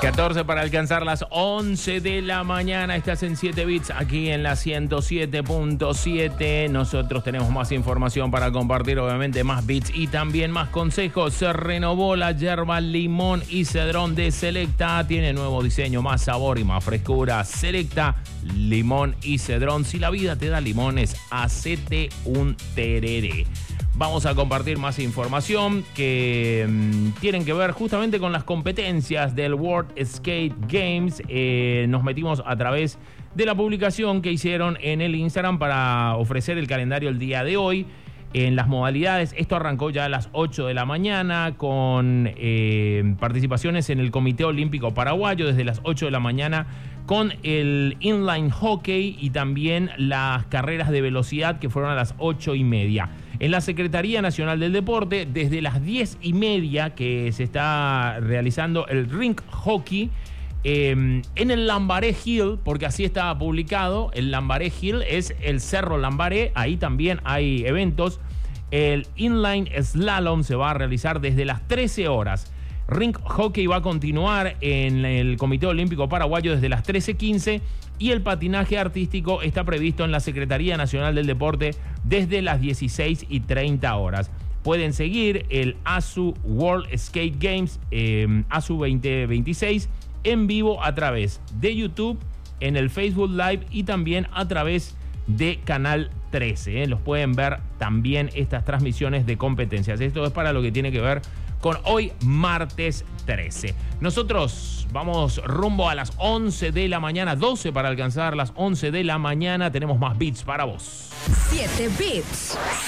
14 para alcanzar las 11 de la mañana. Estás en 7 Bits aquí en la 107.7. Nosotros tenemos más información para compartir, obviamente más bits y también más consejos. Se renovó la yerba limón y cedrón de Selecta. Tiene nuevo diseño, más sabor y más frescura. Selecta, limón y cedrón. Si la vida te da limones, hacete un tereré. Vamos a compartir más información que tienen que ver justamente con las competencias del World Skate Games. Nos metimos a través de la publicación que hicieron en el Instagram para ofrecer el calendario el día de hoy. En las modalidades, esto arrancó ya a las 8 de la mañana con participaciones en el Comité Olímpico Paraguayo desde las 8 de la mañana con el inline hockey y también las carreras de velocidad que fueron a las 8:30. En la Secretaría Nacional del Deporte, desde las 10:30 que se está realizando el rink hockey en el Lambaré Hill, porque así estaba publicado. El Lambaré Hill es el Cerro Lambaré, ahí también hay eventos. El inline slalom se va a realizar desde las 13 horas. Rink hockey va a continuar en el Comité Olímpico Paraguayo desde las 13:15 y el patinaje artístico está previsto en la Secretaría Nacional del Deporte desde las 16:30 horas. Pueden seguir el ASU World Skate Games, ASU 2026, en vivo a través de YouTube, en el Facebook Live y también a través de Canal 13. Los pueden ver también estas transmisiones de competencias. Esto es para lo que tiene que ver con hoy, martes 13. Nosotros vamos rumbo a las 11 de la mañana, 12 para alcanzar las 11 de la mañana. Tenemos más beats para vos. 7 Bits.